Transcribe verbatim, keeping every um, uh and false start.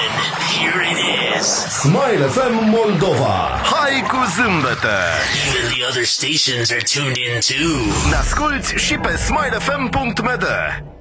then here it is. Smile F M Moldova. Hai cu zâmbete! Even the other stations are tuned in too. Ne asculti și pe smile f m punct m d.